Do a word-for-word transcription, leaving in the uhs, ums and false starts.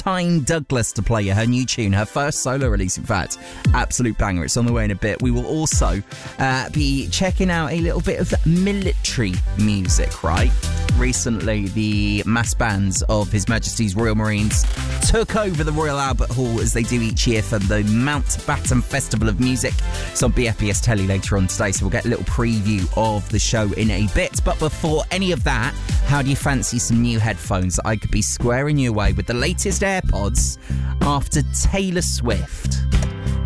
Tyne Douglas to play you her new tune, her first solo release, in fact. Absolute banger. It's on the way in a bit. We will also uh, be checking out a little bit of military music, right? Recently, the mass bands of His Majesty's Royal Marines took over the Royal Albert Hall, as they do each year, for the Mountbatten Festival of Music. It's on B F B S Telly later on today, so we'll get a little preview of the show in a bit. But before any of that, how do you fancy some new headphones that I could be squaring you away with the latest AirPods after Taylor Swift?